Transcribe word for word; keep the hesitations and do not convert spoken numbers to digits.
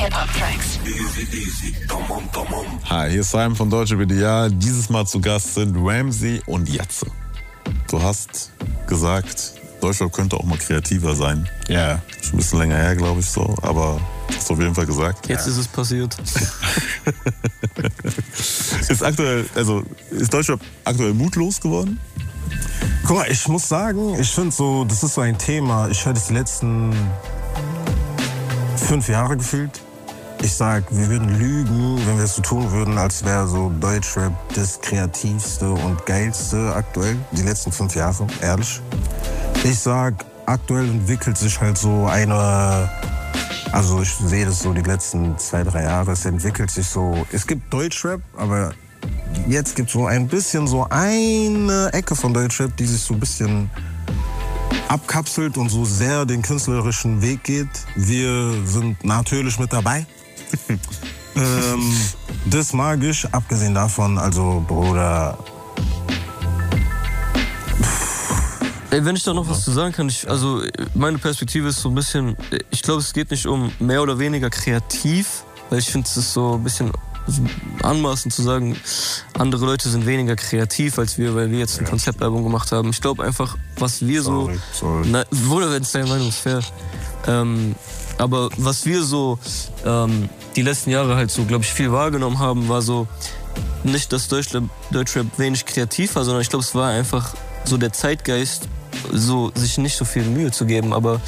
Hip-Hop-Tracks. Hi, hier ist Simon von Deutsche B D A. Dieses Mal zu Gast sind Ramsey und Jatze. Du hast gesagt, Deutschrap könnte auch mal kreativer sein. Ja. Schon ein bisschen länger her, glaube ich, so. Aber hast du auf jeden Fall gesagt. Jetzt ja. ist es passiert. Ist aktuell, also ist Deutschrap aktuell mutlos geworden? Guck mal, ich muss sagen, ich finde so, das ist so ein Thema. Ich höre das die letzten fünf Jahre gefühlt. Ich sag, wir würden lügen, wenn wir es so tun würden, als wäre so Deutschrap das kreativste und geilste aktuell. Die letzten fünf Jahre, ehrlich. Ich sag, aktuell entwickelt sich halt so eine, also ich sehe das so die letzten zwei, drei Jahre, es entwickelt sich so, es gibt Deutschrap, aber jetzt gibt es so ein bisschen so eine Ecke von Deutschrap, die sich so ein bisschen abkapselt und so sehr den künstlerischen Weg geht. Wir sind natürlich mit dabei. ähm, das mag ich, abgesehen davon, also Bruder. Ey, wenn ich da noch was zu sagen kann, ich, also meine Perspektive ist so ein bisschen, ich glaube, es geht nicht um mehr oder weniger kreativ, weil ich finde, es ist so ein bisschen anmaßend zu sagen, andere Leute sind weniger kreativ als wir, weil wir jetzt ein Konzeptalbum gemacht haben. Ich glaube einfach, was wir so, sorry, sorry. Na, wohl, wenn es deine Meinung ist, fair. Ähm, aber was wir so ähm, die letzten Jahre halt so, glaube ich, viel wahrgenommen haben, war so nicht, dass Deutschrap, Deutschrap wenig kreativ war, sondern ich glaube, es war einfach so der Zeitgeist, so sich nicht so viel Mühe zu geben. Aber